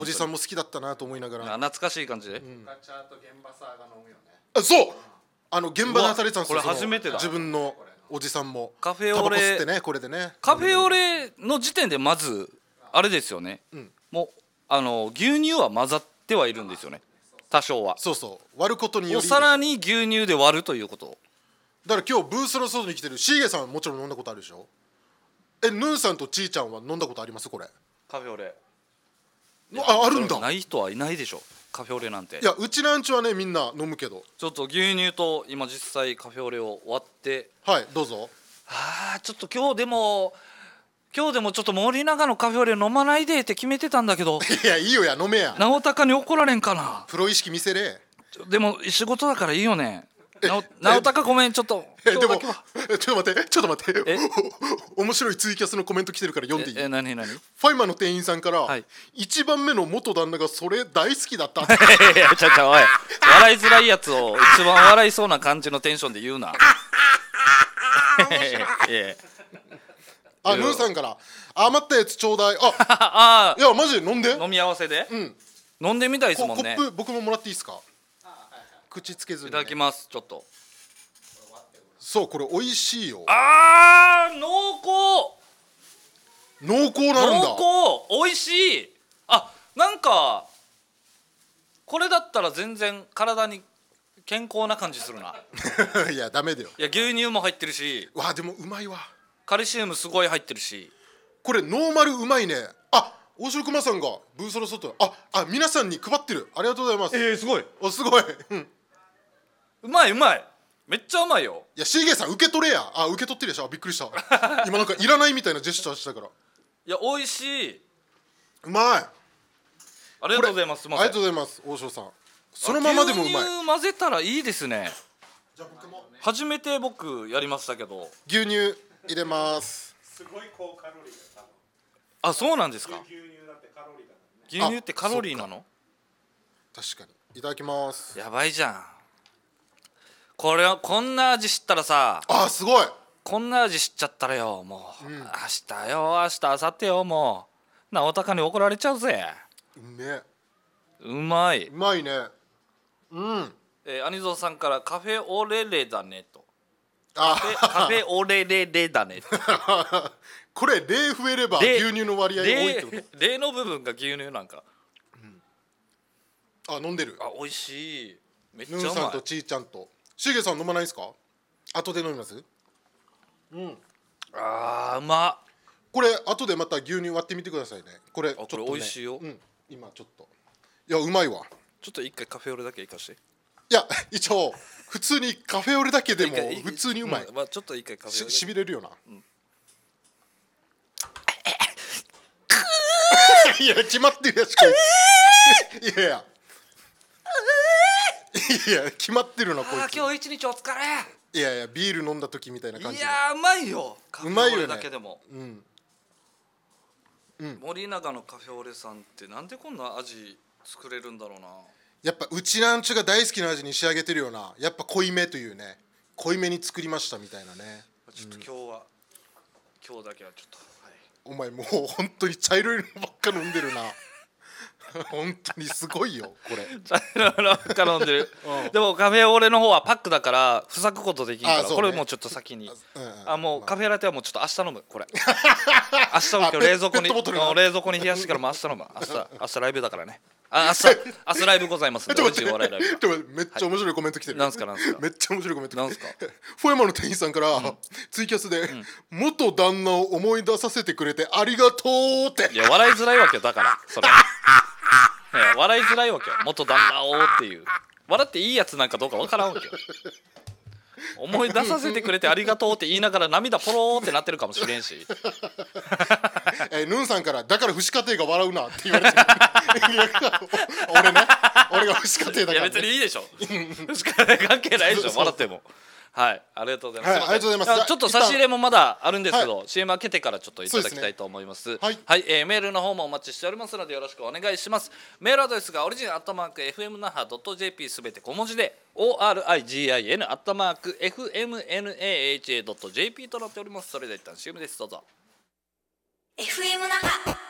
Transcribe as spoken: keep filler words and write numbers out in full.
おじさんも好きだったなと思いながら。 懐かしい感じで、 ガチャと現場サーが飲むよね。 あ、そう、あの現場で働いてたんですよ。 これ初めてだ。 自分のおじさんもカフェオレタバコ吸ってね、これでね。 カフェオレの時点でまずあれですよね、うん、もうあの牛乳は混ざってはいるんですよね、多少は。 そうそう、割ることによりお皿に牛乳で割るということ。 だから今日ブースの外に来てるシーゲさんはもちろん飲んだことあるでしょ。え、ヌーさんとちーちゃんは飲んだことあります？これカフェオレ。 あ、あるんだ。 ない人はいないでしょ、カフェオレなんて。 いや、うちなんちはねみんな飲むけど。 ちょっと牛乳と今実際カフェオレを割って。 はい、どうぞ。 あー、ちょっと今日でも今日でもちょっと森永のカフェオレ飲まないでって決めてたんだけど。 いや、いいよや、飲めや。 直高に怒られんかな。 プロ意識見せれ。 でも仕事だからいいよね。直高ごめん、ちょっとえ、でもちょっと待ってちょっと待ってえ面白いツイキャスのコメント来てるから読んでいい？ え、何何？ ファイマーの店員さんから、 はい、 いちばんめの元旦那がそれ大好きだったって。 いや、ちゃちゃ、おい、笑いづらいやつを一番笑いそうな感じのテンションで言うな。 あ、ヌーさんから余ったやつちょうだい。 ああ、いやマジで飲んで。 飲み合わせで、 うん、 飲んでみたいですもんね。 コップ僕ももらっていいですか？口つけずに、ね、 いただきます。ちょっと。 そう、これ美味しいよ。 あー、濃厚濃厚なんだ。 濃厚、美味しい。あ、なんかこれだったら全然体に健康な感じするな。 いや、ダメだよ。 いや、牛乳も入ってるし、 わ、でもうまいわ。 カルシウムすごい入ってるし。 これノーマルうまいね。あ、大城熊さんがブースの外、ああ、皆さんに配ってる。ありがとうございます。 えー、すごい。 お、すごい。うん、 うまいうまい、めっちゃうまいよ。 いや、シーゲーさん受け取れや。あ、受け取ってるでしょ。びっくりした今なんかいらないみたいなジェスチャーしたから。 いや、美味しい。 うまい。 ありがとうございます。すみません。 ありがとうございます、大城さん。そのままでもうまい。 牛乳混ぜたらいいですね。 じゃあ僕も初めて僕やりましたけど。 牛乳入れます。 すごい高カロリーだ。 あ、そうなんですか。 牛乳だってカロリーだからね。 牛乳ってカロリーなの？ 確かに。いただきます。 やばいじゃん。これはこんな味知ったらさ。 あ、すごい。 こんな味知っちゃったらよ、もう、うん、明日よ、明日明後日よ、もう直高に怒られちゃうぜ。 うめえ。 うまい。 うまいね。うん。 えー、アニゾーさんからカフェオレレだねと。 あ、 カフェオレレレだね。 これ例増えれば牛乳の割合多いってこと？ 例の部分が牛乳なんか。 うん、あ、飲んでる。 あ、美味しい。めっちゃうまい。 ヌーさんとちーちゃんと。しげさん飲まないですか？後で飲みます？うん。 あー、うまっ。 これ後でまた牛乳割ってみてくださいね。これちょっとね、 これ美味しいよ。 うん、今ちょっと。いや、うまいわ。 ちょっと一回カフェオレだけいかして。 いや、一応普通にカフェオレだけでも普通にうまい。 うん、まあちょっと一回カフェオレ。 しびれるよな。うん、いや、決まってるやしか。いやいや。いや、決まってるなこいつ。 あ、今日一日お疲れ。 いやいや、ビール飲んだ時みたいな感じ。 いやー、うまいよ。カフェオレだけでも。 うまいよね。うん。うん、 森永のカフェオレさんってなんでこんな味作れるんだろうな。 やっぱうちなんちゅが大好きな味に仕上げてるよな。やっぱ濃いめというね、濃いめに作りましたみたいなね。 ちょっと今日は、うん、今日だけはちょっと、はい、 お前もう本当に茶色いのばっか飲んでるな。本当にすごいよこれ。 茶色いのばっか飲んでる。うん、でもカフェオレの方はパックだから塞ぐことできんから、ね、これもうちょっと先に。あ、うん、あ、もうカフェラテはもうちょっと明日飲むこれ。明日今日冷蔵庫に冷蔵庫に冷やしてからもう明日飲む。明日明日ライブだからね。あ、明日明日ライブございますんで。めっちゃ面白いコメント来てる。 なんすかなんすか。 めっちゃ面白いコメント。 なんすか。 フォエマの店員さんから、うん、ツイキャスで、うん、元旦那を思い出させてくれてありがとうって。 いや、笑いづらいわけよだからそれ。笑いづらいわけよ、元旦那をっていう。笑っていいやつなんかどうかわからんわけよ。思い出させてくれてありがとうって言いながら涙ポローってなってるかもしれんし。 えー、ヌンさんからだから父子家庭が笑うなって言われてる。俺ね、俺が父子家庭だから、ね、 いや別にいいでしょ。父子家庭関係ないでしょ笑っても。はい、ありがとうございます。 はい、ありがとうございます。 ちょっと差し入れもまだあるんですけど、はい、シーエム 開けてからちょっといただきたいと思います。すね、はい、はい、えー、メールの方もお待ちしておりますのでよろしくお願いします。メールアドレスがオリジンアットマーク エフエムナハドットジェーピー すべて小文字で オーアールアイジーアイエヌ アットマーク エフエムエヌエーエイチエー ドット ジェーピー となっております。それでは一旦 シーエム です。どうぞ。 エフエム ナハ